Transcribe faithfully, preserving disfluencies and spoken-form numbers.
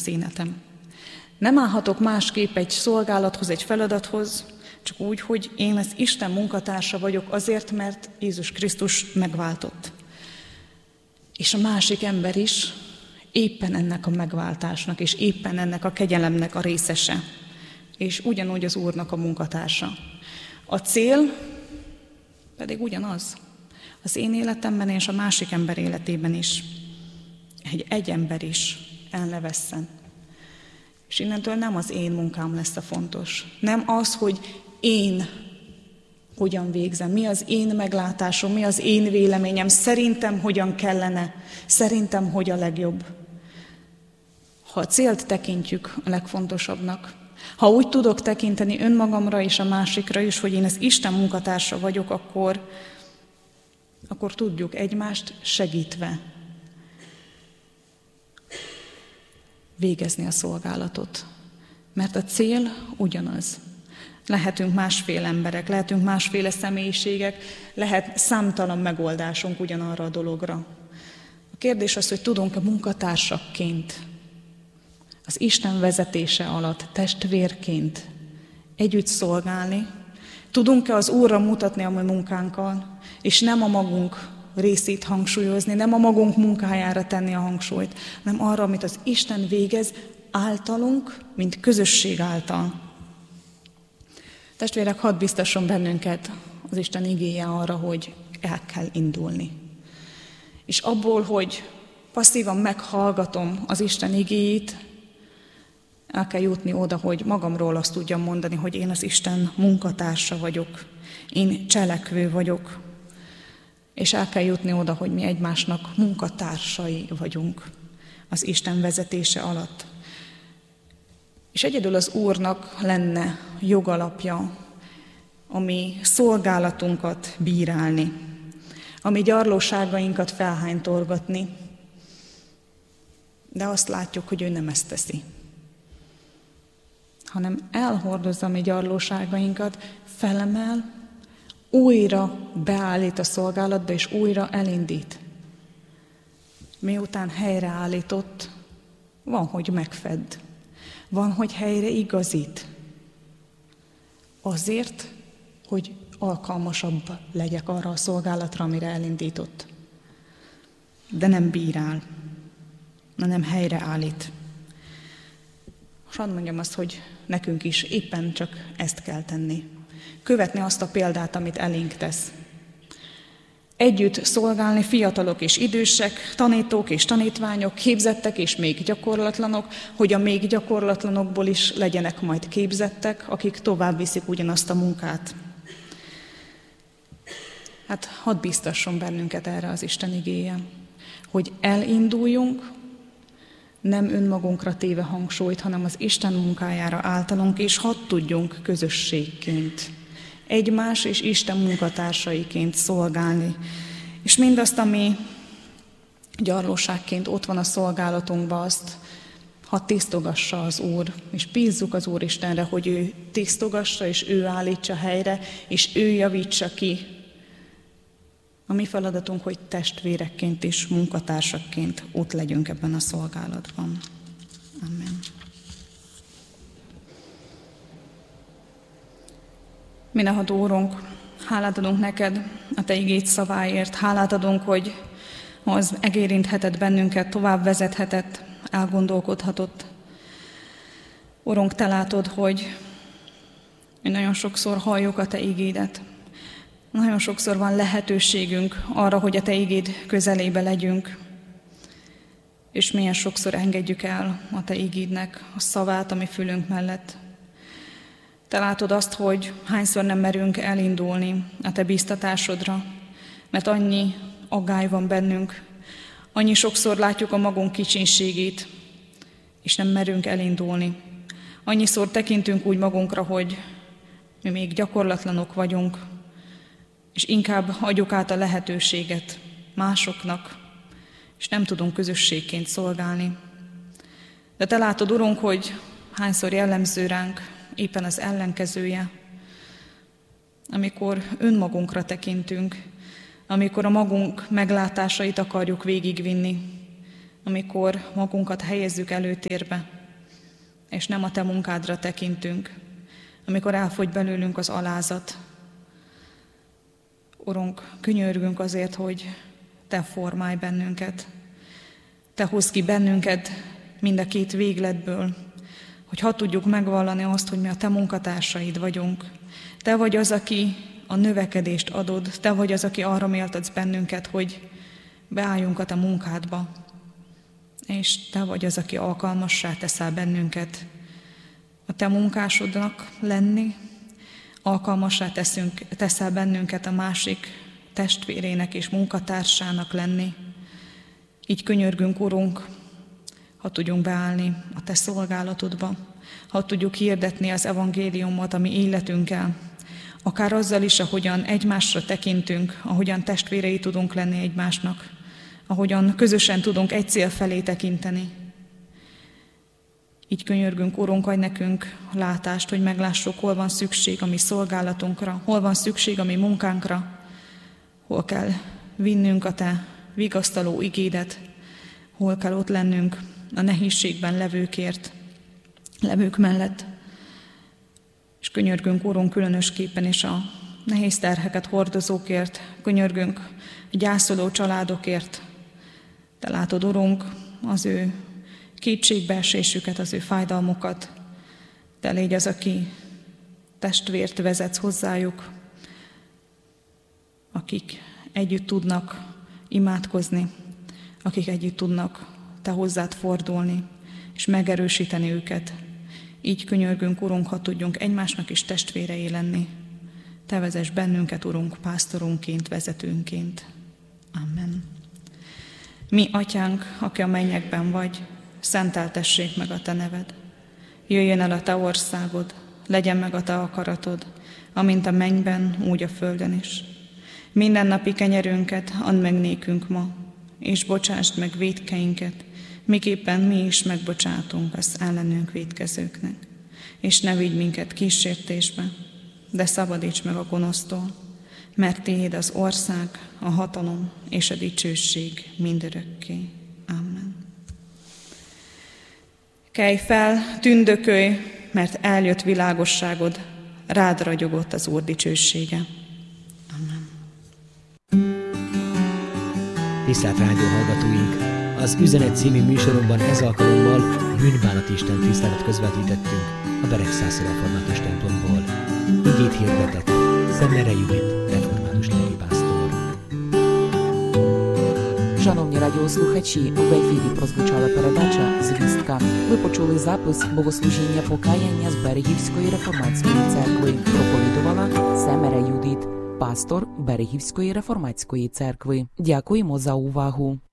az életem. Nem állhatok másképp egy szolgálathoz, egy feladathoz, csak úgy, hogy én az Isten munkatársa vagyok azért, mert Jézus Krisztus megváltott. És a másik ember is éppen ennek a megváltásnak, és éppen ennek a kegyelemnek a részese, és ugyanúgy az Úrnak a munkatársa. A cél pedig ugyanaz. Az én életemben és a másik ember életében is. Egy, egy ember is el ne vesszen. És innentől nem az én munkám lesz a fontos. Nem az, hogy én hogyan végzem, mi az én meglátásom, mi az én véleményem, szerintem hogyan kellene, szerintem hogy a legjobb. Ha a célt tekintjük a legfontosabbnak, ha úgy tudok tekinteni önmagamra és a másikra is, hogy én az Isten munkatársa vagyok, akkor, akkor tudjuk egymást segítve végezni a szolgálatot. Mert a cél ugyanaz. Lehetünk másféle emberek, lehetünk másféle személyiségek, lehet számtalan megoldásunk ugyanarra a dologra. A kérdés az, hogy tudunk-e munkatársakként, az Isten vezetése alatt, testvérként együtt szolgálni, tudunk-e az Úrra mutatni a mi munkánkkal, és nem a magunk részét hangsúlyozni, nem a magunk munkájára tenni a hangsúlyt, hanem arra, amit az Isten végez általunk, mint közösség által. Testvérek, hadd biztasson bennünket az Isten igéje arra, hogy el kell indulni. És abból, hogy passzívan meghallgatom az Isten igéjét, el kell jutni oda, hogy magamról azt tudjam mondani, hogy én az Isten munkatársa vagyok, én cselekvő vagyok, és el kell jutni oda, hogy mi egymásnak munkatársai vagyunk az Isten vezetése alatt. És egyedül az Úrnak lenne jogalapja, ami szolgálatunkat bírálni, ami gyarlóságainkat felhánytorgatni, de azt látjuk, hogy ő nem ezt teszi, hanem elhordozza mi gyarlóságainkat, felemel, újra beállít a szolgálatba, és újra elindít. Miután helyreállított, van, hogy megfedd. Van, hogy helyre igazít. Azért, hogy alkalmasabb legyek arra a szolgálatra, amire elindított. De nem bírál, hanem helyreállít. És hadd mondjam azt, hogy nekünk is éppen csak ezt kell tenni. Követni azt a példát, amit elénk tesz. Együtt szolgálni fiatalok és idősek, tanítók és tanítványok, képzettek és még gyakorlatlanok, hogy a még gyakorlatlanokból is legyenek majd képzettek, akik tovább viszik ugyanazt a munkát. Hát hadd biztasson bennünket erre az Isten igéje, hogy elinduljunk, nem önmagunkra téve hangsúlyt, hanem az Isten munkájára általunk, és hadd tudjunk közösségként, egymás és Isten munkatársaiként szolgálni. És mindazt, ami gyarlóságként ott van a szolgálatunkban, azt hadd tisztogassa az Úr, és bízzuk az Úristenre, hogy ő tisztogassa, és ő állítsa helyre, és ő javítsa ki. A mi feladatunk, hogy testvérekként és munkatársakként ott legyünk ebben a szolgálatban. Amen. Mindenható Úrunk, hálát adunk neked a te igéd szaváért, hálát adunk, hogy az megérinthetett bennünket, tovább vezethetett, elgondolkodhatott. Urunk, te látod, hogy mi nagyon sokszor halljuk a te igédet. Nagyon sokszor van lehetőségünk arra, hogy a te igéd közelébe legyünk, és milyen sokszor engedjük el a te igédnek a szavát a mi fülünk mellett. Te látod azt, hogy hányszor nem merünk elindulni a te bíztatásodra, mert annyi aggály van bennünk, annyi sokszor látjuk a magunk kicsinségét, és nem merünk elindulni. Annyiszor tekintünk úgy magunkra, hogy mi még gyakorlatlanok vagyunk, és inkább adjuk át a lehetőséget másoknak, és nem tudunk közösségként szolgálni. De te látod, Urunk, hogy hányszor jellemző ránk éppen az ellenkezője, amikor önmagunkra tekintünk, amikor a magunk meglátásait akarjuk végigvinni, amikor magunkat helyezzük előtérbe, és nem a Te munkádra tekintünk, amikor elfogy belőlünk az alázat. Urunk, könyörgünk azért, hogy Te formálj bennünket, Te hozz ki bennünket mind a két végletből, hogy ha tudjuk megvallani azt, hogy mi a Te munkatársaid vagyunk. Te vagy az, aki a növekedést adod, Te vagy az, aki arra méltatsz bennünket, hogy beálljunk a Te munkádba, és Te vagy az, aki alkalmassá teszel bennünket a Te munkásodnak lenni, alkalmassá teszünk, teszel bennünket a másik testvérének és munkatársának lenni. Így könyörgünk, Urunk, ha tudjunk beállni a Te szolgálatodba, ha tudjuk hirdetni az evangéliumot a mi életünkkel, akár azzal is, ahogyan egymásra tekintünk, ahogyan testvérei tudunk lenni egymásnak, ahogyan közösen tudunk egy cél felé tekinteni. Így könyörgünk, Urunk, adj nekünk látást, hogy meglássuk, hol van szükség a mi szolgálatunkra, hol van szükség a mi munkánkra, hol kell vinnünk a Te vigasztaló igédet, hol kell ott lennünk a nehézségben levőkért, levők mellett. És könyörgünk, Urunk, különösképpen is a nehéz terheket hordozókért, könyörgünk a gyászoló családokért. Te látod, Urunk, az ő kétségbeesésüket, az ő fájdalmukat. Te légy az, aki testvért vezetsz hozzájuk, akik együtt tudnak imádkozni, akik együtt tudnak Te hozzád fordulni, és megerősíteni őket. Így könyörgünk, Urunk, ha tudjunk egymásnak is testvérei lenni. Te vezess bennünket, Urunk, pásztorunként, vezetőnként. Amen. Mi, Atyánk, aki a mennyekben vagy, szenteltessék meg a Te neved. Jöjjön el a Te országod, legyen meg a Te akaratod, amint a mennyben, úgy a földön is. Mindennapi kenyerünket add meg nékünk ma, és bocsásd meg vétkeinket, miképpen mi is megbocsátunk az ellenünk vétkezőknek. És ne vigy minket kísértésbe, de szabadíts meg a gonosztól, mert Tiéd az ország, a hatalom és a dicsőség mindörökké. Amen. Kelj fel, tündökölj, mert eljött világosságod, rád ragyogott az Úr dicsősége. Amen. Tisztelt rádió hallgatóink! Az Üzenet című műsorunkban ez alkalommal bűnbánatisten tisztelet közvetítettünk a Beregszászi Református templomból. Igét hirdetett Szemere Judit, református lelkipásztor. Шановні радіослухачі, в ефірі прозвучала передача «Звістка». Ви почули запис богослужіння покаяння з Берегівської реформатської церкви. Проповідувала Семере Юдит, пастор Берегівської реформатської церкви. Дякуємо за увагу.